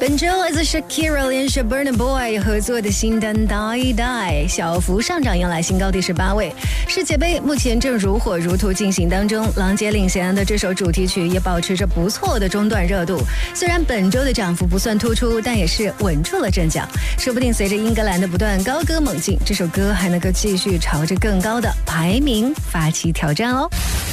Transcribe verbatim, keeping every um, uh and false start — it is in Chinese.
本周来自 Shakira 连续 Burna Boy 合作的新单 Die Die 小幅上涨，迎来新高第十八位。世界杯目前正如火如荼进行当中，郎姐领衔的这首主题曲也保持着不错的中段热度。虽然本周的涨幅不算突出，但也是稳住了阵脚。说不定随着英格兰的不断高歌猛进，这首歌还能够继续朝着更高的排名发起挑战哦。